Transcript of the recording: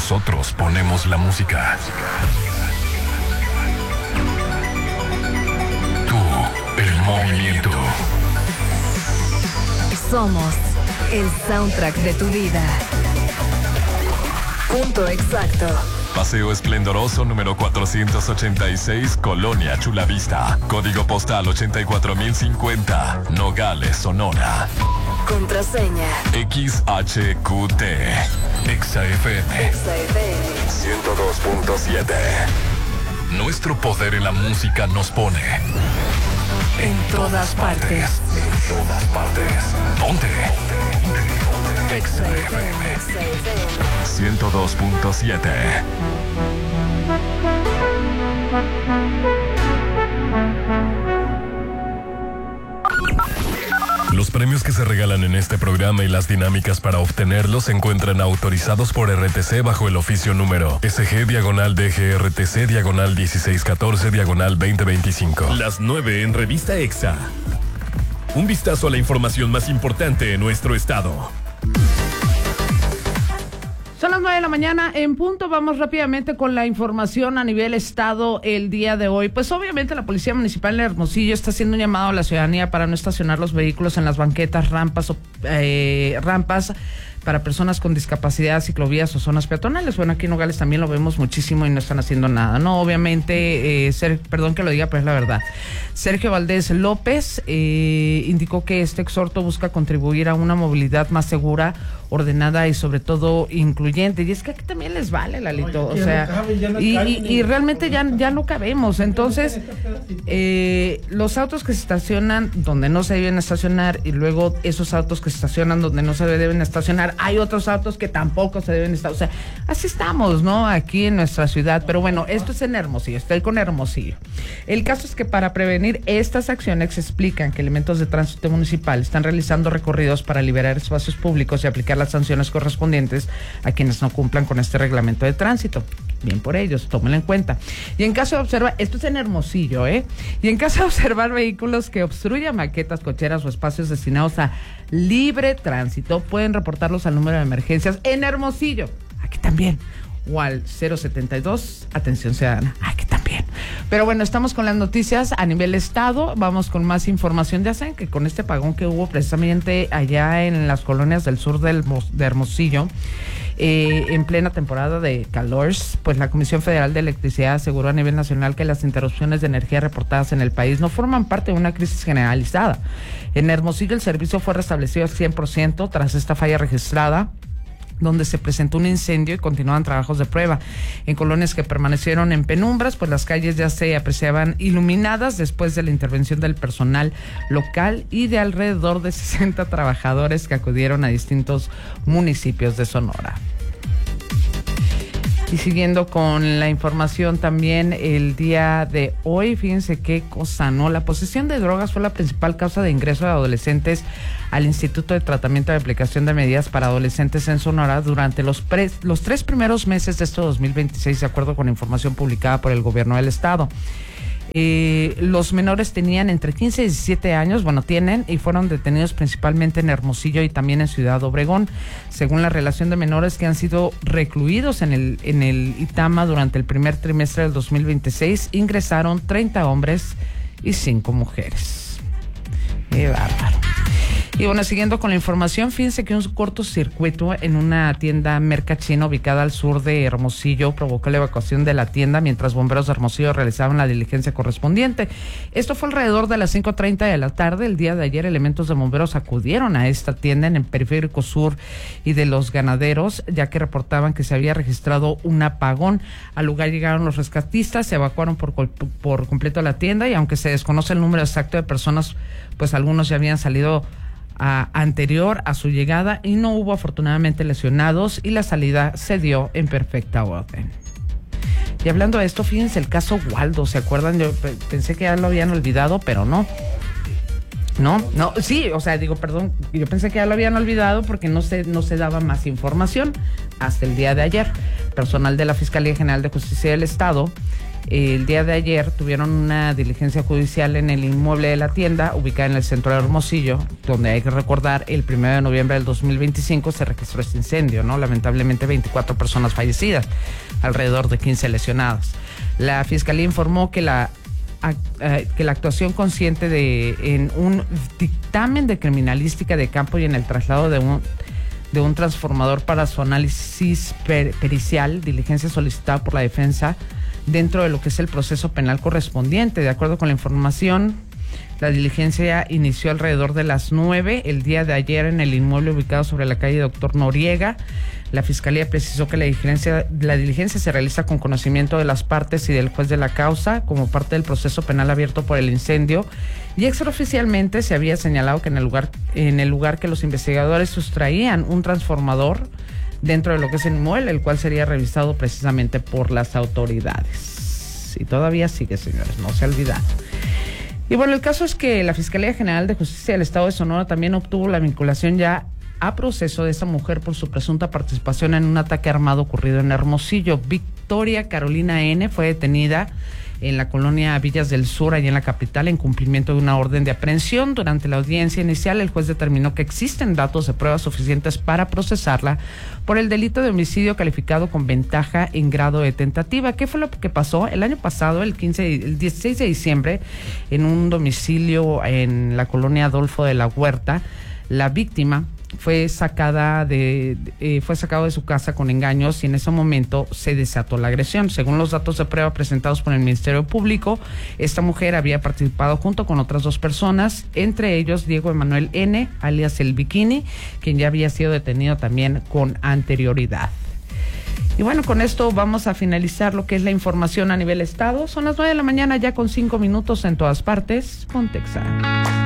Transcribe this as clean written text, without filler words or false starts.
Nosotros ponemos la música. Tú, el movimiento. Somos el soundtrack de tu vida. Punto exacto. Paseo Esplendoroso número 486, Colonia Chulavista. Código postal 84050, Nogales, Sonora. Contraseña XHQT. XFM 102.7. Nuestro poder en la música nos pone en todas partes. En todas partes. Ponte. XFM 102.7. Los premios que se regalan en este programa y las dinámicas para obtenerlos se encuentran autorizados por RTC bajo el oficio número SG-DGRTC/1614/2025. Las 9 en Revista EXA. Un vistazo a la información más importante en nuestro estado. Son las 9 de la mañana en punto. Vamos rápidamente con la información a nivel estado el día de hoy. Pues obviamente la Policía Municipal de Hermosillo está haciendo un llamado a la ciudadanía para no estacionar los vehículos en las banquetas, rampas para personas con discapacidad, ciclovías o zonas peatonales. Bueno, aquí en Nogales también lo vemos muchísimo y no están haciendo nada, ¿no? Obviamente, perdón que lo diga, pero es la verdad. Sergio Valdés López indicó que este exhorto busca contribuir a una movilidad más segura, ordenada y sobre todo incluyente. Y es que aquí también les vale, Lalito. O sea, y realmente ya no cabemos. Entonces, los autos que se estacionan donde no se deben estacionar y luego esos autos que se estacionan donde no se deben estacionar, hay otros autos que tampoco se deben estar. O sea, así estamos, ¿no? Aquí en nuestra ciudad. Pero bueno, esto es en Hermosillo. Estoy con Hermosillo. El caso es que para prevenir estas acciones se explican que elementos de tránsito municipal están realizando recorridos para liberar espacios públicos y aplicar las sanciones correspondientes a quienes no cumplan con este reglamento de tránsito. Bien por ellos, tómenlo en cuenta. Y en caso de observar, esto es en Hermosillo, y en caso de observar vehículos que obstruyan maquetas, cocheras o espacios destinados a libre tránsito, pueden reportarlos al número de emergencias en Hermosillo, aquí también, o al 072, atención ciudadana, aquí también. Pero bueno, estamos con las noticias a nivel estado, vamos con más información. Ya saben que con este apagón que hubo precisamente allá en las colonias del sur de Hermosillo, en plena temporada de calor, pues la Comisión Federal de Electricidad aseguró a nivel nacional que las interrupciones de energía reportadas en el país no forman parte de una crisis generalizada. En Hermosillo el servicio fue restablecido al 100% tras esta falla registrada, donde se presentó un incendio y continuaban trabajos de prueba. En colonias que permanecieron en penumbras, pues las calles ya se apreciaban iluminadas después de la intervención del personal local y de alrededor de 60 trabajadores que acudieron a distintos municipios de Sonora. Y siguiendo con la información también el día de hoy, fíjense qué cosa, ¿no? La posesión de drogas fue la principal causa de ingreso de adolescentes al Instituto de Tratamiento y Aplicación de Medidas para Adolescentes en Sonora durante los 3 primeros meses de este 2026, de acuerdo con información publicada por el gobierno del estado. Los menores tenían entre 15 y 17 años, tienen y fueron detenidos principalmente en Hermosillo y también en Ciudad Obregón. Según la relación de menores que han sido recluidos en el ITAMA durante el primer trimestre del 2026, ingresaron 30 hombres y 5 mujeres. ¡Qué bárbaro! Y bueno, siguiendo con la información, fíjense que un cortocircuito en una tienda mercachina ubicada al sur de Hermosillo provocó la evacuación de la tienda mientras bomberos de Hermosillo realizaban la diligencia correspondiente. Esto fue alrededor de las 5:30 de la tarde. El día de ayer, elementos de bomberos acudieron a esta tienda en el periférico sur y de Los Ganaderos, ya que reportaban que se había registrado un apagón. Al lugar llegaron los rescatistas, se evacuaron por completo la tienda y aunque se desconoce el número exacto de personas, pues algunos ya habían salido anterior a su llegada y no hubo afortunadamente lesionados y la salida se dio en perfecta orden. Y hablando de esto, fíjense el caso Waldo, ¿se acuerdan? Yo pensé que ya lo habían olvidado, pero no, sí, o sea, perdón, yo pensé que ya lo habían olvidado porque no se daba más información hasta el día de ayer. Personal de la Fiscalía General de Justicia del Estado El día de ayer tuvieron una diligencia judicial en el inmueble de la tienda, ubicada en el centro de Hermosillo, donde hay que recordar, el 1 de noviembre del 2025 se registró este incendio, ¿no? Lamentablemente 24 personas fallecidas, alrededor de 15 lesionadas. La Fiscalía informó que la actuación consciente en un dictamen de criminalística de campo y en el traslado de un transformador para su análisis pericial, diligencia solicitada por la defensa dentro de lo que es el proceso penal correspondiente. De acuerdo con la información, la diligencia inició alrededor de las 9 el día de ayer en el inmueble ubicado sobre la calle Doctor Noriega. La Fiscalía precisó que la diligencia se realiza con conocimiento de las partes y del juez de la causa como parte del proceso penal abierto por el incendio, y extraoficialmente se había señalado que en el lugar que los investigadores sustraían un transformador dentro de lo que es el inmueble, el cual sería revisado precisamente por las autoridades. Y todavía sigue, señores, no se olviden. Y bueno, el caso es que la Fiscalía General de Justicia del Estado de Sonora también obtuvo la vinculación ya a proceso de esta mujer por su presunta participación en un ataque armado ocurrido en Hermosillo. Victoria Carolina N. fue detenida en la colonia Villas del Sur, allá en la capital, en cumplimiento de una orden de aprehensión. Durante la audiencia inicial, el juez determinó que existen datos de pruebas suficientes para procesarla por el delito de homicidio calificado con ventaja en grado de tentativa. ¿Qué fue lo que pasó? El año pasado, el 16 de diciembre, en un domicilio en la colonia Adolfo de la Huerta, la víctima fue sacado de su casa con engaños y en ese momento se desató la agresión. Según los datos de prueba presentados por el Ministerio Público, esta mujer había participado junto con otras 2 personas, entre ellos Diego Emanuel N., alias El Bikini, quien ya había sido detenido también con anterioridad. Y bueno, con esto vamos a finalizar lo que es la información a nivel estado. Son las 9 de la mañana, ya con 5 minutos en todas partes. Ponte Exa.